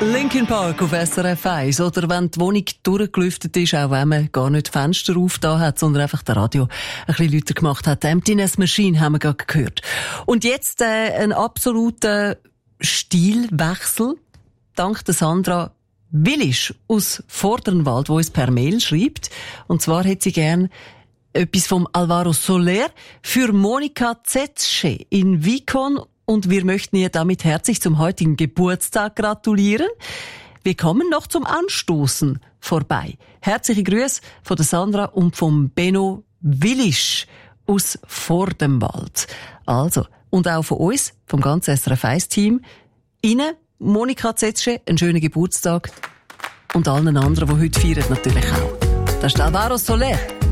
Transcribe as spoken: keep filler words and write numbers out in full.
Linkin Park auf S R F eins. Oder wenn die Wohnung durchgelüftet ist, auch wenn man gar nicht die Fenster aufgetan hat, sondern einfach das Radio ein bisschen lauter gemacht hat. Emptiness Machine haben wir gerade gehört. Und jetzt äh, ein absoluter Stilwechsel. Dank der Sandra Willisch aus Vordernwald, die uns per Mail schreibt. Und zwar hätte sie gern etwas vom Alvaro Soler für Monika Zetsche in Vicon. Und wir möchten ihr damit herzlich zum heutigen Geburtstag gratulieren. Wir kommen noch zum Anstoßen vorbei. Herzliche Grüße von der Sandra und vom Benno Willisch aus Vordernwald. Also, und auch von uns, vom ganzen S R F eins Team, Ihnen, Monika Zetsche, einen schönen Geburtstag. Und allen anderen, die heute feiern, natürlich auch. Das ist Alvaro Soler.